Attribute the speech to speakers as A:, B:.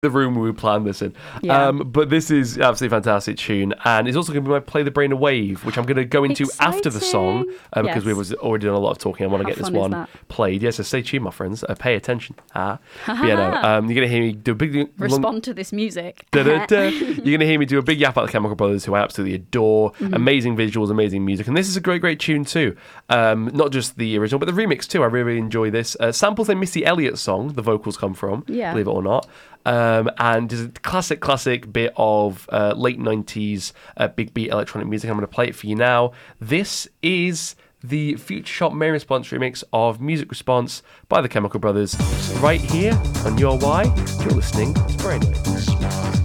A: the room we planned this in.
B: Yeah.
A: But this is absolutely fantastic tune, and it's also going to be my Play the Brain a Wave, which I'm going to go into after the song, because
B: Yes.
A: we've already done a lot of talking. I want to
B: How
A: get this
B: fun is
A: one
B: that?
A: played. Yeah, so stay tuned, my friends. Pay attention. But yeah, no, you're going to hear me do a big...
B: Respond to this music.
A: Da-da-da. You're going to hear me do a big yap about the Chemical Brothers, who I absolutely adore. Amazing visuals, amazing music. And this is a great, great tune too. Not just the original, but the remix too. I really enjoy this. Samples a Missy Elliott song, the vocals come from, believe it or not. And it's a classic bit of late 90s big beat electronic music. I'm going to play it for you now. This is the Future Shop Main Response remix of Music Response by the Chemical Brothers, right here on Your Why. You're listening to Brainwaves.